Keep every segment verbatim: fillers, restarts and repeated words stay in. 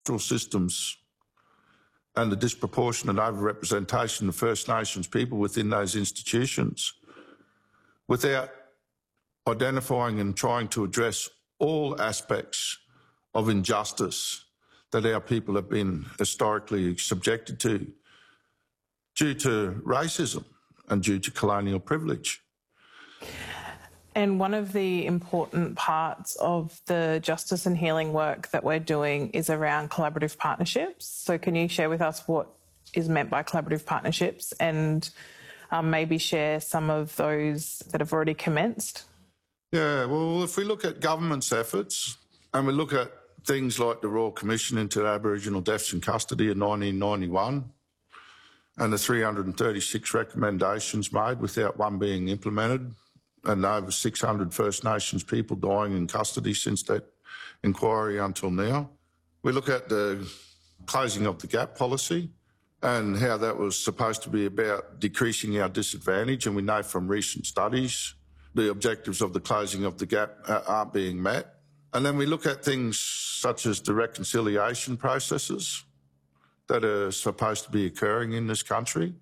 systems and the disproportionate overrepresentation of First Nations people within those institutions without identifying and trying to address all aspects of injustice that our people have been historically subjected to due to racism and due to colonial privilege. And one of the important parts of the justice and healing work that we're doing is around collaborative partnerships. So can you share with us what is meant by collaborative partnerships and um, maybe share some of those that have already commenced? Yeah, well, if we look at government's efforts and we look at things like the Royal Commission into Aboriginal Deaths in Custody in nineteen ninety-one and the three hundred thirty-six recommendations made without one being implemented, and over six hundred First Nations people dying in custody since that inquiry until now. We look at the closing of the gap policy and how that was supposed to be about decreasing our disadvantage, and we know from recent studies the objectives of the closing of the gap aren't being met. And then we look at things such as the reconciliation processes that are supposed to be occurring in this country.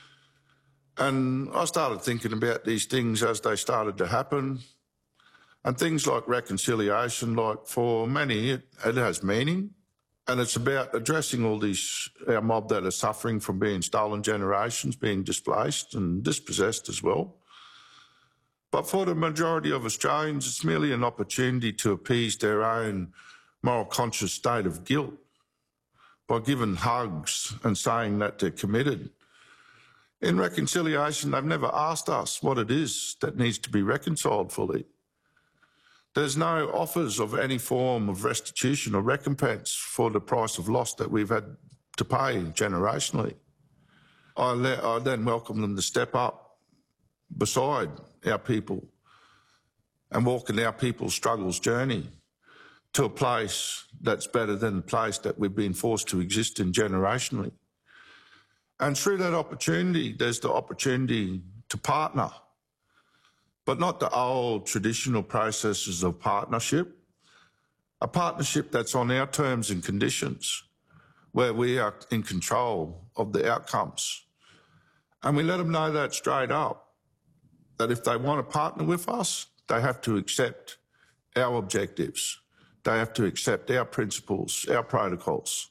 And I started thinking about these things as they started to happen. And things like reconciliation, like for many, it, it has meaning. And it's about addressing all these, our mob that are suffering from being stolen generations, being displaced and dispossessed as well. But for the majority of Australians, it's merely an opportunity to appease their own moral conscious state of guilt by giving hugs and saying that they're committed. In reconciliation, they've never asked us what it is that needs to be reconciled fully. There's no offers of any form of restitution or recompense for the price of loss that we've had to pay generationally. I, let, I then welcome them to step up beside our people and walk in our people's struggles journey to a place that's better than the place that we've been forced to exist in generationally. And through that opportunity, there's the opportunity to partner, but not the old traditional processes of partnership, a partnership that's on our terms and conditions, where we are in control of the outcomes. And we let them know that straight up, that if they want to partner with us, they have to accept our objectives. They have to accept our principles, our protocols.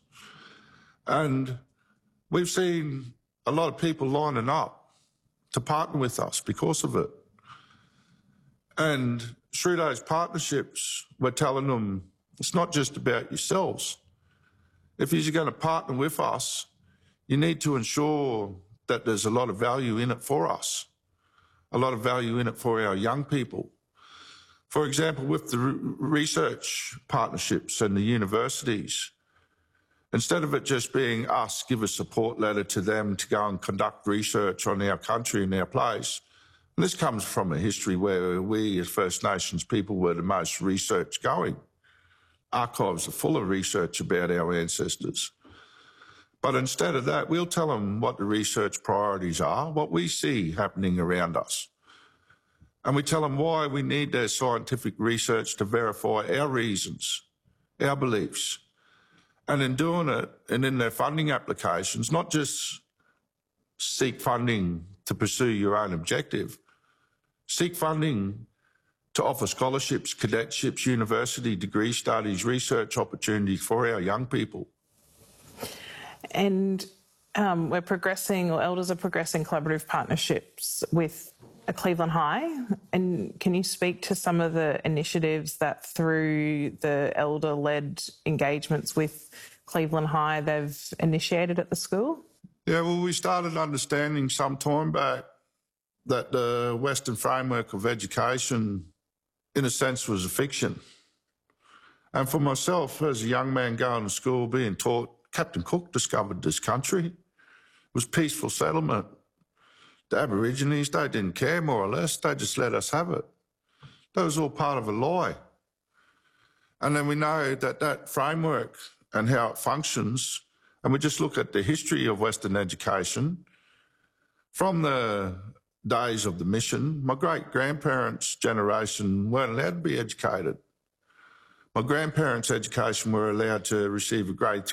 And we've seen a lot of people lining up to partner with us because of it. And through those partnerships, we're telling them it's not just about yourselves. If you're going to partner with us, you need to ensure that there's a lot of value in it for us, a lot of value in it for our young people. For example, with the research partnerships and the universities, instead of it just being us give a support letter to them to go and conduct research on our country and our place, and this comes from a history where we as First Nations people were the most research going. Archives are full of research about our ancestors. But instead of that, we'll tell them what the research priorities are, what we see happening around us. And we tell them why we need their scientific research to verify our reasons, our beliefs. And in doing it, and in their funding applications, not just seek funding to pursue your own objective, seek funding to offer scholarships, cadetships, university degree studies, research opportunities for our young people. And um, we're progressing, or Elders are progressing collaborative partnerships with Cleveland High. And can you speak to some of the initiatives that through the elder-led engagements with Cleveland High they've initiated at the school? Yeah, well, we started understanding some time back that the Western framework of education, in a sense, was a fiction. And for myself, as a young man going to school, being taught, Captain Cook discovered this country. It was peaceful settlement. The Aborigines, they didn't care, more or less. They just let us have it. That was all part of a lie. And then we know that that framework and how it functions, and we just look at the history of Western education. From the days of the mission, my great-grandparents' generation weren't allowed to be educated. My grandparents' education were allowed to receive a grade